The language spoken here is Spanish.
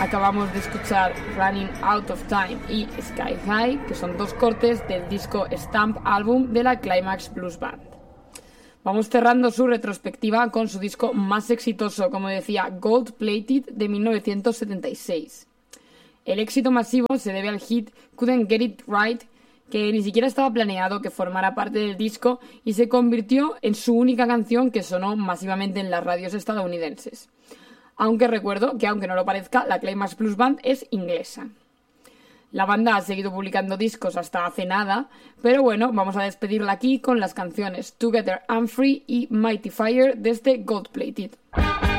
acabamos de escuchar Running Out of Time y Sky High, que son dos cortes del disco Stamp Album de la Climax Blues Band. Vamos cerrando su retrospectiva con su disco más exitoso, como decía, Gold Plated de 1976. El éxito masivo se debe al hit Couldn't Get It Right, que ni siquiera estaba planeado que formara parte del disco y se convirtió en su única canción que sonó masivamente en las radios estadounidenses. Aunque recuerdo que, aunque no lo parezca, la Climax Blues Band es inglesa. La banda ha seguido publicando discos hasta hace nada, pero bueno, vamos a despedirla aquí con las canciones Together and Free y Mighty Fire desde Gold Plated.